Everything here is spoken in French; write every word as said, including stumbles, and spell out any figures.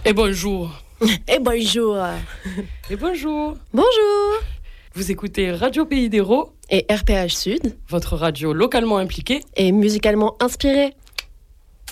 Et bonjour. Et bonjour. Et bonjour. Bonjour. Vous écoutez Radio Pays d'Hérault et R P H Sud, votre radio localement impliquée et musicalement inspirée.